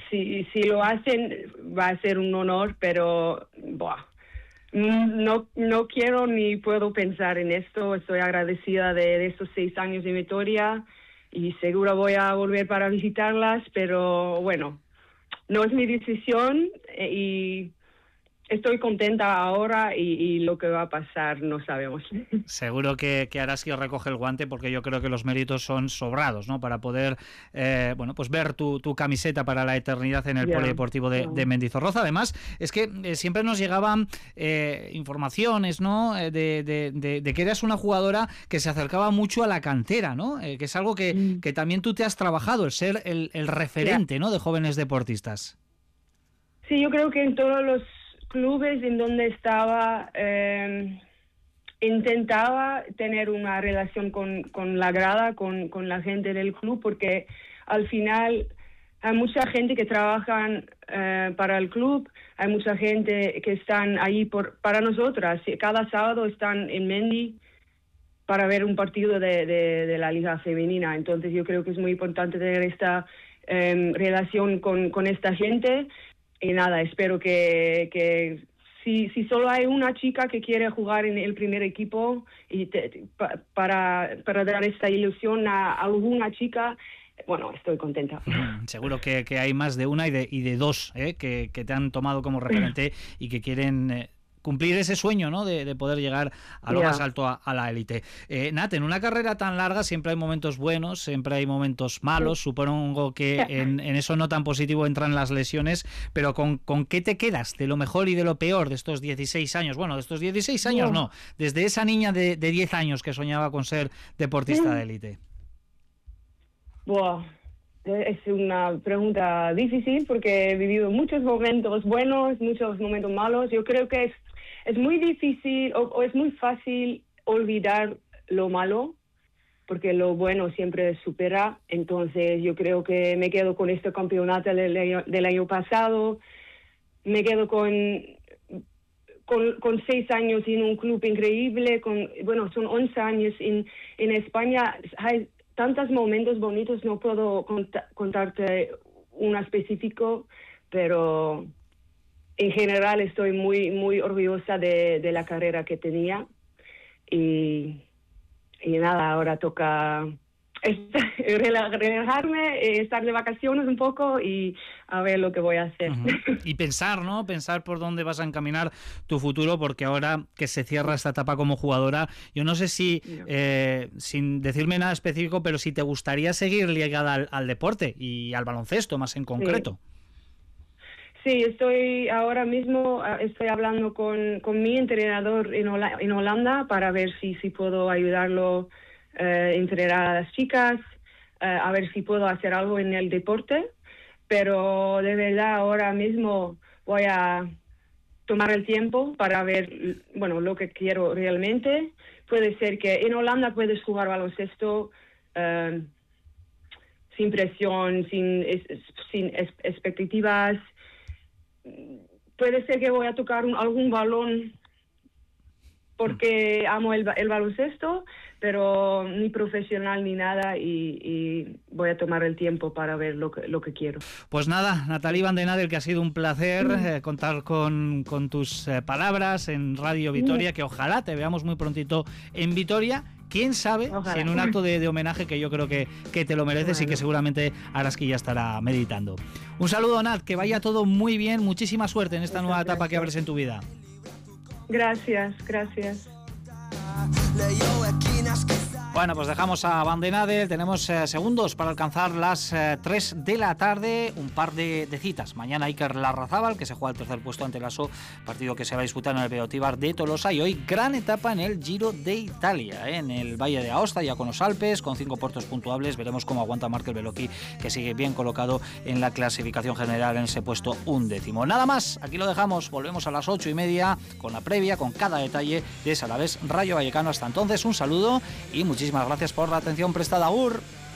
si lo hacen va a ser un honor, pero no quiero ni puedo pensar en esto. Estoy agradecida de estos 6 años de Vitoria y seguro voy a volver para visitarlas, pero bueno, no es mi decisión y estoy contenta ahora y lo que va a pasar no sabemos. Seguro que Araski recoge el guante, porque yo creo que los méritos son sobrados, ¿no? Para poder pues ver tu camiseta para la eternidad en el Polideportivo de Mendizorroza. Además, es que siempre nos llegaban informaciones, ¿no? De que eras una jugadora que se acercaba mucho a la cantera, ¿no? Que es algo que también tú te has trabajado, el ser el referente, ¿no? De jóvenes deportistas. Sí, yo creo que en todos los clubes en donde estaba intentaba tener una relación con la grada, con la gente del club, porque al final hay mucha gente que trabaja para el club, hay mucha gente que están ahí para nosotras. Cada sábado están en Mendi para ver un partido de la Liga Femenina. Entonces yo creo que es muy importante tener esta relación con esta gente. Y nada, espero que si solo hay una chica que quiere jugar en el primer equipo y para dar esta ilusión a alguna chica, bueno, estoy contenta. Seguro que hay más de una y de dos que te han tomado como referente y que quieren cumplir ese sueño, ¿no? De poder llegar a lo más alto a la élite. Nat, en una carrera tan larga siempre hay momentos buenos, siempre hay momentos malos. Supongo que en eso no tan positivo entran las lesiones, pero ¿con qué te quedas de lo mejor y de lo peor de estos 16 años? Bueno, de estos 16 años no, desde esa niña de 10 años que soñaba con ser deportista de élite. Es una pregunta difícil porque he vivido muchos momentos buenos, muchos momentos malos. Yo creo que es muy difícil o es muy fácil olvidar lo malo porque lo bueno siempre supera. Entonces yo creo que me quedo con este campeonato del año pasado, me quedo con 6 años en un club increíble, son 11 años en España. Hay tantos momentos bonitos, no puedo contarte uno específico, pero en general estoy muy, muy orgullosa de la carrera que tenía. Y nada, ahora toca relajarme, estar de vacaciones un poco y a ver lo que voy a hacer. Y pensar, ¿no? Pensar por dónde vas a encaminar tu futuro, porque ahora que se cierra esta etapa como jugadora, yo no sé si, sin decirme nada específico, pero si te gustaría seguir ligada al deporte y al baloncesto más en concreto. Sí, estoy ahora mismo hablando con mi entrenador en Holanda para ver si puedo ayudarlo entrenar a las chicas, a ver si puedo hacer algo en el deporte, pero de verdad ahora mismo voy a tomar el tiempo para ver lo que quiero realmente. Puede ser que en Holanda puedes jugar baloncesto sin presión, sin expectativas. Puede ser que voy a tocar algún balón porque amo el baloncesto, pero ni profesional ni nada, y voy a tomar el tiempo para ver lo que quiero. Pues nada, Nathalie Van den Adel, que ha sido un placer contar con tus palabras en Radio Vitoria, que ojalá te veamos muy prontito en Vitoria. Quién sabe, si en un acto de homenaje, que yo creo que te lo mereces, y que seguramente Araski ya estará meditando. Un saludo, Nat, que vaya todo muy bien, muchísima suerte en esta nueva etapa que abres en tu vida. Gracias. Bueno, pues dejamos a Van den Adel. Tenemos segundos para alcanzar las 3 de la tarde. Un par de citas. Mañana Iker Larrazábal, que se juega el tercer puesto ante el ASO, partido que se va a disputar en el Beotíbar de Tolosa. Y hoy gran etapa en el Giro de Italia, en el Valle de Aosta, ya con los Alpes, con 5 puertos puntuables. Veremos cómo aguanta Markel Beloki, que sigue bien colocado en la clasificación general en ese puesto 11º. Nada más, aquí lo dejamos. Volvemos a las 8:30 con la previa, con cada detalle de ese Alavés Rayo Vallecano. Hasta entonces, un saludo y muchísimas gracias por la atención prestada. Agur.